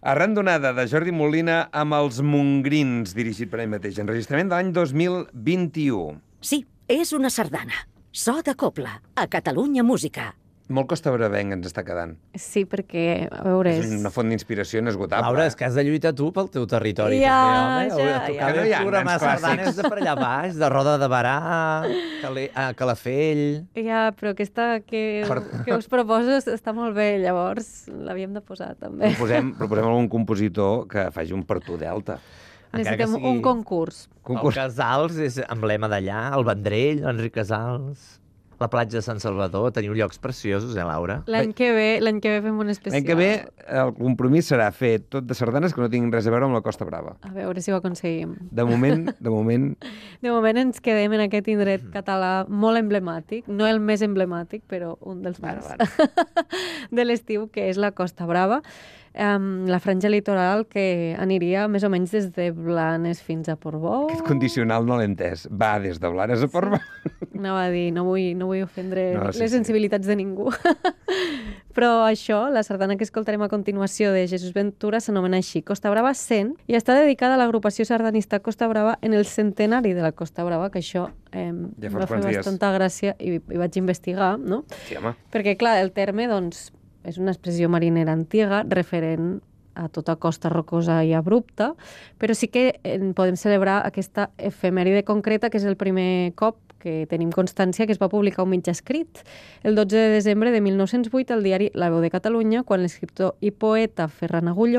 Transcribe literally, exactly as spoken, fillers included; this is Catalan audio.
Arran donada de Jordi Molina amb els Mongrins, dirigit per ell mateix, enregistrament de l'any dos mil vint-i-u. Sí, és una sardana. So de cobla, a Catalunya Música. Molt costa-bravenc ens està quedant. Sí, perquè, a veure... És una font d'inspiració inesgotable. Laura, és que has de lluitar tu pel teu territori. Ja, també, home. ja, Tu ja. cal No hi ha programar grans sardanes de per allà baix, de Roda de Barà, Cale, a Calafell... Ja, però aquesta que, que us proposo està molt bé, llavors l'havíem de posar, també. Proposem, proposem algun compositor que faci un per tu delta. Necessitem sigui- un concurs. Concurs. El Casals és emblema d'allà, el Vendrell, l'Enric Casals... La platja de Sant Salvador, teniu llocs preciosos, eh, Laura? L'any que ve, l'any que ve fem un especial. L'any que ve el compromís serà fer tot de sardanes que no tinguin res a veure amb la Costa Brava. A veure si ho aconseguim. De moment, de moment... De moment ens quedem en aquest indret català molt emblemàtic, no el més emblemàtic, però un dels més de l'estiu, que és la Costa Brava, um, la franja litoral que aniria més o menys des de Blanes fins a Portbou. Aquest condicional no l'he entès. Va des de Blanes a Portbou. Anava a dir, no vull, no vull ofendre No, no, sí, les sí. sensibilitats de ningú. Però això, la sardana que escoltarem a continuació de Jesús Ventura s'anomena així, Costa Brava cent, i està dedicada a l'agrupació sardanista Costa Brava en el centenari de la Costa Brava, que això eh, Ja em fa va uns fer quants dies. bastanta gràcia i, i vaig investigar, no? Sí, home. Perquè, clar, el terme, doncs, és una expressió marinera antiga referent a tota costa rocosa i abrupta, però sí que en podem celebrar aquesta efemèride concreta, que és el primer cop que tenim constància que es va publicar un mitjà escrit el dotze de desembre de mil nou-cents vuit al diari La Veu de Catalunya, quan l'escriptor i poeta Ferran Agulló